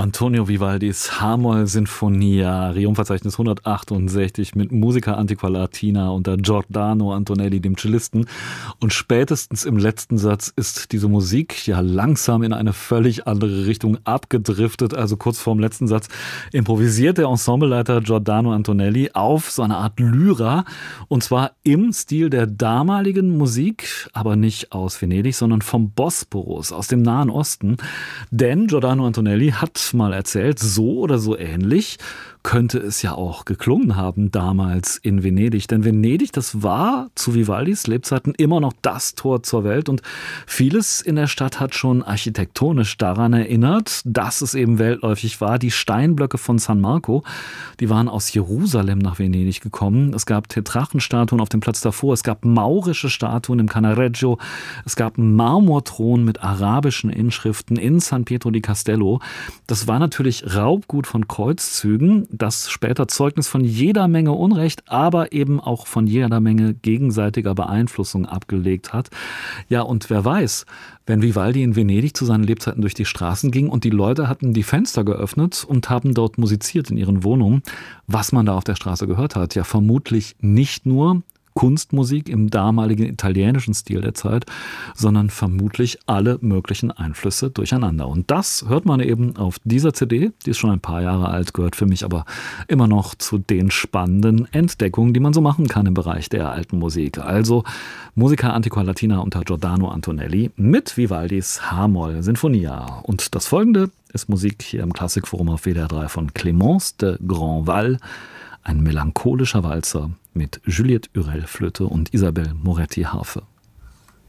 Antonio Vivaldis H-Moll-Sinfonia, Rerum-Verzeichnis 168 mit Musica Antiqua Latina unter Giordano Antonelli, dem Cellisten. Und spätestens im letzten Satz ist diese Musik ja langsam in eine völlig andere Richtung abgedriftet. Also kurz vorm letzten Satz improvisiert der Ensembleleiter Giordano Antonelli auf so eine Art Lyra. Und zwar im Stil der damaligen Musik, aber nicht aus Venedig, sondern vom Bosporus, aus dem Nahen Osten. Denn Giordano Antonelli hat mal erzählt, so oder so ähnlich könnte es ja auch geklungen haben damals in Venedig. Denn Venedig, das war zu Vivaldis Lebzeiten immer noch das Tor zur Welt. Und vieles in der Stadt hat schon architektonisch daran erinnert, dass es eben weltläufig war. Die Steinblöcke von San Marco, die waren aus Jerusalem nach Venedig gekommen. Es gab Tetrachenstatuen auf dem Platz davor. Es gab maurische Statuen im Cannaregio. Es gab einen Marmorthron mit arabischen Inschriften in San Pietro di Castello. Das war natürlich Raubgut von Kreuzzügen, das später Zeugnis von jeder Menge Unrecht, aber eben auch von jeder Menge gegenseitiger Beeinflussung abgelegt hat. Ja, und wer weiß, wenn Vivaldi in Venedig zu seinen Lebzeiten durch die Straßen ging und die Leute hatten die Fenster geöffnet und haben dort musiziert in ihren Wohnungen, was man da auf der Straße gehört hat, ja vermutlich nicht nur Kunstmusik im damaligen italienischen Stil der Zeit, sondern vermutlich alle möglichen Einflüsse durcheinander. Und das hört man eben auf dieser CD, die ist schon ein paar Jahre alt, gehört für mich aber immer noch zu den spannenden Entdeckungen, die man so machen kann im Bereich der alten Musik. Also Musica Antiqua Latina unter Giordano Antonelli mit Vivaldis H-Moll-Sinfonia. Und das folgende ist Musik hier im Klassikforum auf WDR 3 von Clémence de Grandval, ein melancholischer Walzer mit Juliette Hurel Flöte und Isabelle Moretti Harfe.